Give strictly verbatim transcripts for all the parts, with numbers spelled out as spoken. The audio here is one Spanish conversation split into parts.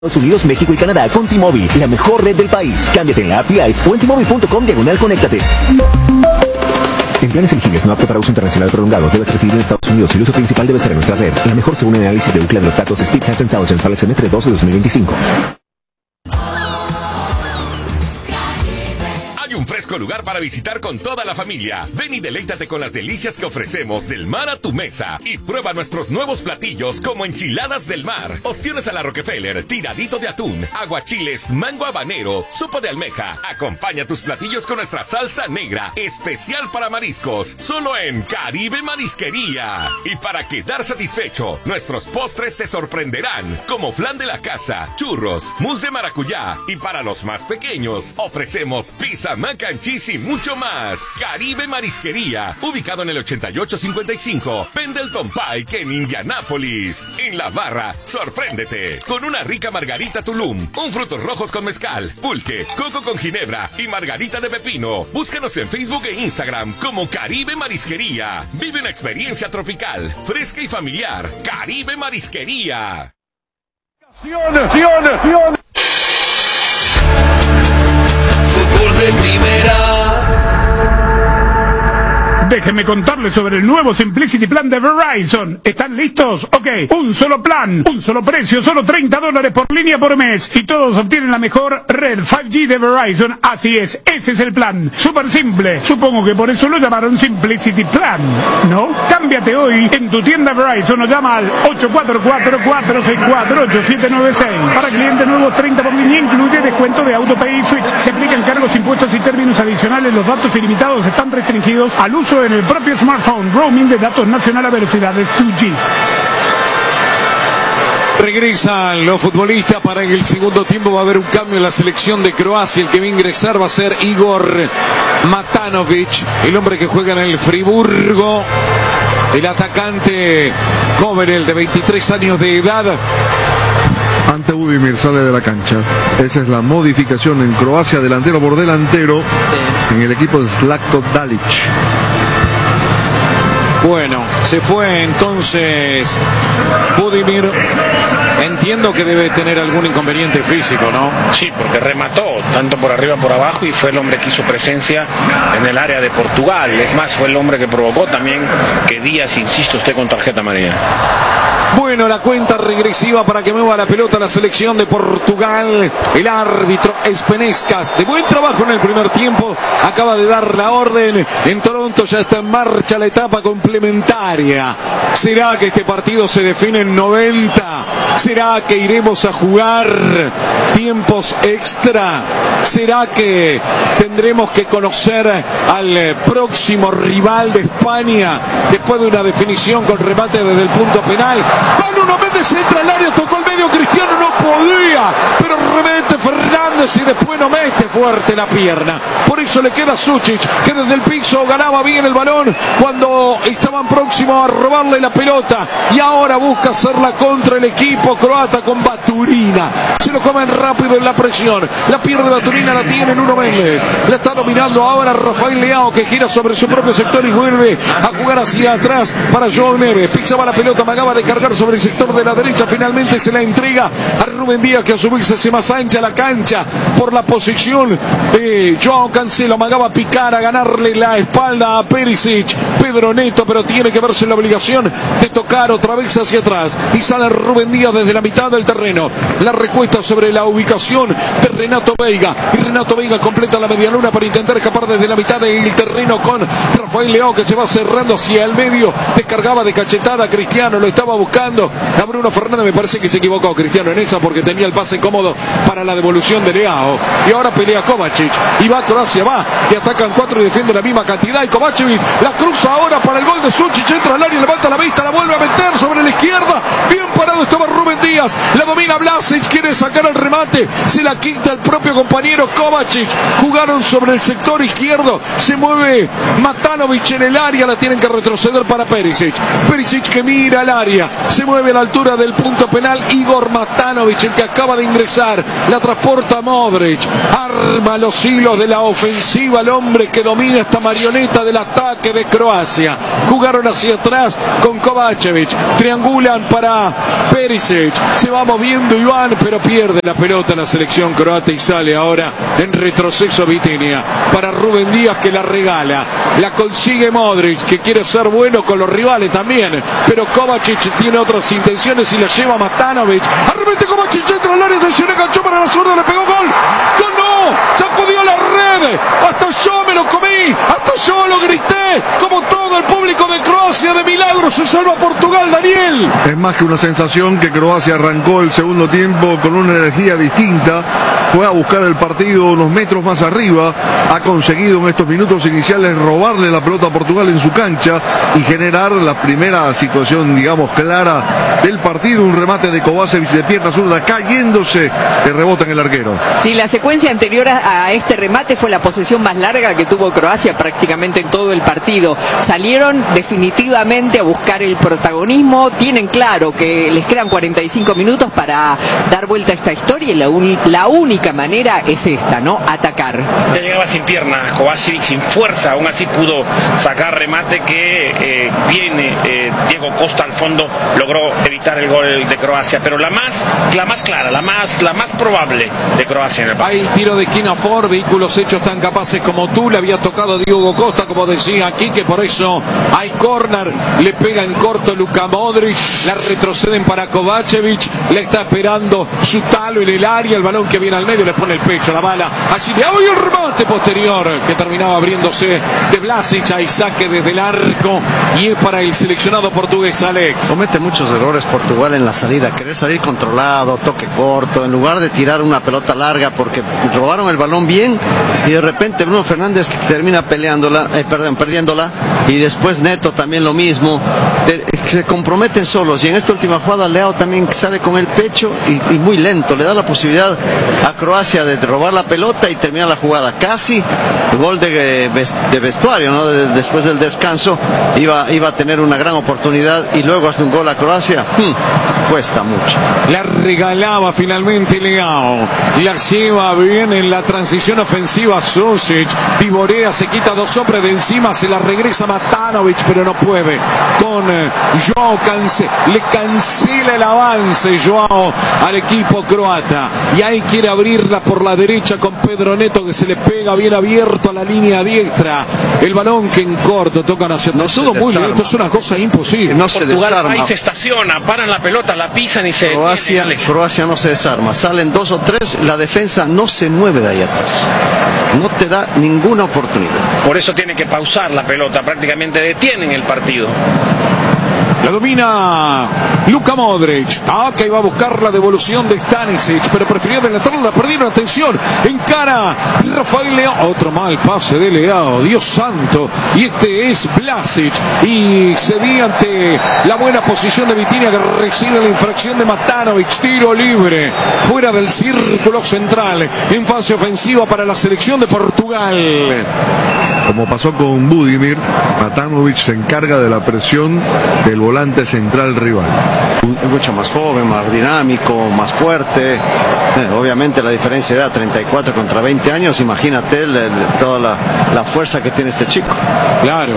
Estados Unidos, México y Canadá con T-Mobile, la mejor red del país. Cámbiate en la app Live o en T-Mobile punto com diagonal conéctate. En planes elegibles no apto para uso internacional prolongado, debes residir en Estados Unidos y el uso principal debe ser en nuestra red. La mejor según el análisis de Ookla de los datos Speed Chats and Thousands para el semestre doce de dos mil veinticinco. Un fresco lugar para visitar con toda la familia. Ven y deleítate con las delicias que ofrecemos del mar a tu mesa y prueba nuestros nuevos platillos como enchiladas del mar, ostiones a la Rockefeller, tiradito de atún, aguachiles, mango habanero, sopa de almeja. Acompaña tus platillos con nuestra salsa negra, especial para mariscos, solo en Caribe Marisquería. Y para quedar satisfecho, nuestros postres te sorprenderán, como flan de la casa, churros, mousse de maracuyá, y para los más pequeños ofrecemos pizza mac and cheese y mucho más. Caribe Marisquería, ubicado en el ochenta y ocho cincuenta y cinco Pendleton Pike en Indianápolis. En la barra, sorpréndete con una rica margarita Tulum, un frutos rojos con mezcal, pulque, coco con ginebra y margarita de pepino. Búscanos en Facebook e Instagram como Caribe Marisquería. Vive una experiencia tropical, fresca y familiar. Caribe Marisquería. Fútbol de primera. Déjenme contarles sobre el nuevo Simplicity Plan de Verizon. ¿Están listos? Ok, un solo plan, un solo precio, solo treinta dólares por línea por mes. Y todos obtienen la mejor red cinco G de Verizon. Así es, ese es el plan. Súper simple. Supongo que por eso lo llamaron Simplicity Plan, ¿no? Cámbiate hoy en tu tienda Verizon o llama al ocho cuatro cuatro, cuatro seis cuatro, ocho siete nueve seis. Para clientes nuevos, treinta por línea, incluye descuento de AutoPay y Switch. Se aplican cargos, impuestos y términos adicionales. Los datos ilimitados están restringidos al uso en el propio smartphone. Roaming de datos nacional a velocidades dos G. Regresan los futbolistas para el segundo tiempo. Va a haber un cambio en la selección de Croacia. El que va a ingresar va a ser Igor Matanovic, el hombre que juega en el Friburgo, el atacante joven, el de veintitrés años de edad. Ante Budimir sale de la cancha. Esa es la modificación en Croacia, delantero por delantero en el equipo de Zlatko Dalic. Bueno, se fue entonces Budimir. Entiendo que debe tener algún inconveniente físico, ¿no? Sí, porque remató tanto por arriba como por abajo y fue el hombre que hizo presencia en el área de Portugal. Es más, fue el hombre que provocó también que Díaz, insisto, esté con tarjeta amarilla. Bueno, la cuenta regresiva para que mueva la pelota la selección de Portugal. El árbitro es Penezcas. De buen trabajo en el primer tiempo. Acaba de dar la orden. En Toronto ya está en marcha la etapa complementaria. ¿Será que este partido se define en noventa? ¿Será que iremos a jugar tiempos extra? ¿Será que tendremos que conocer al próximo rival de España después de una definición con remate desde el punto penal? Nuno Méndez entra al área, tocó el medio, Cristiano no podía, pero remete Fernández y después no mete fuerte la pierna. Por eso le queda a Sučić, que desde el piso ganaba bien el balón cuando estaban próximos a robarle la pelota, y ahora busca hacerla contra el equipo croata con Baturina. Se lo comen rápido en la presión, la pierde Baturina, la tiene Nuno Méndez, la está dominando ahora Rafael Leao, que gira sobre su propio sector y vuelve a jugar hacia atrás para João Neves. Pisaba la pelota, amagaba de cargar sobre el sector de la derecha, finalmente se la entrega a Rubén Díaz, que a su vez se hace más ancha la cancha por la posición de Joao Cancelo. Amagaba a picar, a ganarle la espalda a Perisic. Pedro Neto, pero tiene que verse en la obligación de tocar otra vez hacia atrás, y sale Rubén Díaz desde la mitad del terreno. La recuesta sobre la ubicación de Renato Veiga, y Renato Veiga completa la medialuna para intentar escapar desde la mitad del terreno con Rafael Leao, que se va cerrando hacia el medio. Descargaba de cachetada Cristiano, lo estaba buscando a Bruno Fernández. Me parece que se equivocó Cristiano en esa, porque tenía el pase cómodo para la devolución de Leao. Y ahora pelea Kovacic, y va Croacia, va, y atacan cuatro y defiende la misma cantidad, y Kovacic la cruza ahora para el gol de Sučić, entra al área, levanta la vista, la vuelve a meter sobre la izquierda, bien parado estaba Rubén Díaz, la domina Vlasic, quiere sacar el remate, se la quita el propio compañero Kovacic. Jugaron sobre el sector izquierdo, se mueve Matanovic en el área, la tienen que retroceder para Perisic. Perisic que mira al área, se mueve a la altura del punto penal Igor Matanovic, el que acaba de ingresar, la transporta Luka Modric arma los hilos de la ofensiva, el hombre que domina esta marioneta del ataque de Croacia. Jugaron hacia atrás con Kovačević, triangulan para Perisic, se va moviendo Iván, pero pierde la pelota en la selección croata y sale ahora en retroceso Vitinha para Rubén Díaz, que la regala, la consigue Modric, que quiere ser bueno con los rivales también, pero Kovacic tiene otras intenciones y la lleva Matanovic. Arremete Kovacic, entra al área, atención, enganchó para la zurda, le pegó gol. ¡Gol no! Sacudió la red. Hasta yo me lo comí, hasta yo lo grité, como todo el público de Croacia. De milagro se salva Portugal, Daniel. Es más que una sensación que Croacia arrancó el segundo tiempo con una energía distinta. Fue a buscar el partido unos metros más arriba. Ha conseguido en estos minutos iniciales robarle la pelota a Portugal en su cancha y generar la primera situación, digamos, clara del partido. Un remate de Kovačević de pierna zurda cayéndose, que rebota en el arquero. Sí, la secuencia anterior a, a este remate fue la posesión más larga que tuvo Croacia prácticamente en todo el partido. Salieron definitivamente a buscar el protagonismo. Tienen claro que les quedan cuarenta y cinco minutos para dar vuelta a esta historia y la, un, la única manera es esta, ¿no? Atacar. Ya llegaba sin piernas, Kovačević sin fuerza, aún así pudo sacar remate que eh, viene eh, Diego Costa al fondo, logró evitar el gol de Croacia, pero la más, la más clara, la más, la más probable de Croacia en el partido. Hay tiro de esquina for, vehículos hechos tan capaces como tú, le había tocado Diego Costa, como decía aquí, que por eso hay córner, le pega en corto Luka Modric, la retroceden para Kovačević, le está esperando su talo en el área, el balón que viene al medio, le pone el pecho, la bala, allí de hoy el remate posterior, que terminaba abriéndose de Vlasic, hay saque desde el arco, y es para el seleccionado portugués, Alex. Comete muchos errores Portugal en la salida, querer salir controlado, toque corto, en lugar de tirar una pelota larga, porque robaron el balón bien, y de repente Bruno Fernández termina peleándola, eh, perdón, perdiéndola, y después Neto también lo mismo, eh, se comprometen solos, y en esta última jugada Leao también sale con el pecho, y, y muy lento, le da la posibilidad a Croacia de robar la pelota y terminar la jugada, casi gol de, de vestuario, ¿no? De, después del descanso, iba, iba a tener una gran oportunidad, y luego hace un gol a Croacia, hmm, cuesta mucho. La regalaba finalmente Leao, la lleva bien en la transición ofensiva Susic, vivorea, se quita dos hombres de encima, se la regresa Matanovic, pero no puede, con eh, Joao Cance, le cancela el avance Joao al equipo croata, y ahí quiere abrirla por la derecha con Pedro Neto, que se le pega bien abierto a la línea diestra, el balón que en corto tocan hacia no todo muy bien, esto es una cosa imposible. No se desarma. Ahí se estaciona, paran la pelota, la pisan y se Croacia, detiene, Croacia no se desarma, salen dos o tres, la defensa no se mueve de ahí atrás, no te da ninguna oportunidad. Por eso tiene que pausar la pelota, prácticamente detienen el partido. La domina Luka Modric. Acá iba a buscar la devolución de Stanisic, pero prefirió adelantarla, la perdieron. Atención, encara Rafael Leao. Otro mal pase de Leao, Dios santo. Y este es Vlasic. Y cedía ante la buena posición de Vitinha, que recibe la infracción de Matanovic. Tiro libre, fuera del círculo central, en fase ofensiva para la selección de Portugal. Como pasó con Budimir, Matanovic se encarga de la presión del volante central rival. Es mucho más joven, más dinámico, más fuerte. Eh, obviamente la diferencia de edad, treinta y cuatro contra veinte años, imagínate el, el, toda la, la fuerza que tiene este chico. Claro.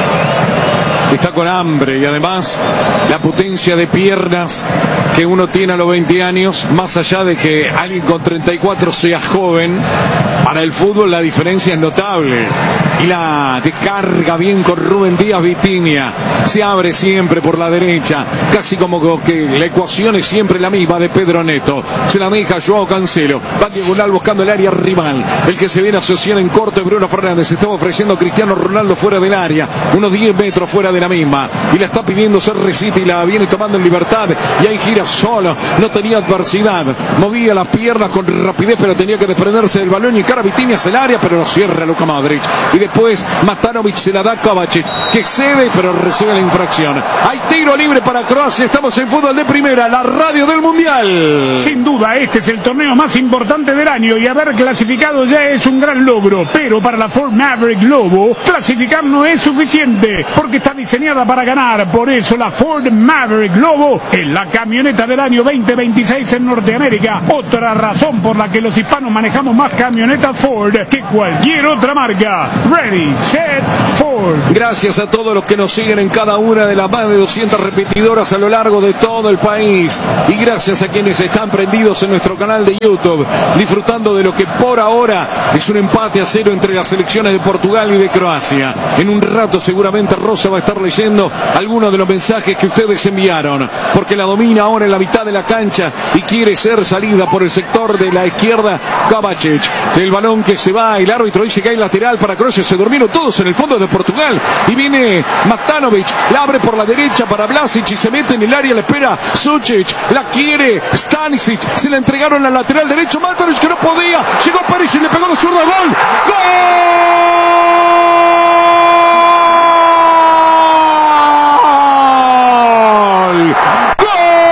Está con hambre y además la potencia de piernas que uno tiene a los veinte años, más allá de que alguien con treinta y cuatro sea joven, para el fútbol la diferencia es notable. Y la descarga bien con Rubén Díaz. Vitinha se abre siempre por la derecha, casi como que la ecuación es siempre la misma de Pedro Neto. Se la deja Joao Cancelo, va diagonal buscando el área rival, el que se viene a asociar en corto es Bruno Fernández. Estaba ofreciendo Cristiano Ronaldo fuera del área, unos diez metros fuera de la misma, y la está pidiendo C R siete y la viene tomando en libertad, y ahí gira solo, no tenía adversidad, movía las piernas con rapidez, pero tenía que desprenderse del balón y cara Vitinha hacia el área, pero lo cierra Luka Modric, y de después Matanovic se la da a Kovacic, que cede pero recibe la infracción. Hay tiro libre para Croacia. Estamos en Fútbol de Primera, la radio del Mundial. Sin duda, este es el torneo más importante del año y haber clasificado ya es un gran logro, pero para la Ford Maverick Globo, clasificar no es suficiente, porque está diseñada para ganar. Por eso la Ford Maverick Globo es la camioneta del año veinte veintiséis en Norteamérica. Otra razón por la que los hispanos manejamos más camionetas Ford que cualquier otra marca. Ready, set, Ford. Gracias a todos los que nos siguen en cada una de las más de doscientas repetidoras a lo largo de todo el país. Y gracias a quienes están prendidos en nuestro canal de YouTube, disfrutando de lo que por ahora es un empate a cero entre las selecciones de Portugal y de Croacia. En un rato seguramente Rosa va a estar leyendo algunos de los mensajes que ustedes enviaron, porque la domina ahora en la mitad de la cancha y quiere ser salida por el sector de la izquierda Kovacic. El balón que se va, el árbitro dice que hay lateral para Croacia. Se durmieron todos en el fondo de Portugal y viene Matanovic, la abre por la derecha para Vlasic y se mete en el área, la espera Sucic, la quiere Stanisic, se la entregaron al lateral derecho, Matanovic que no podía, llegó Pérez y le pegó de zurda. ¡Gol! ¡Gol!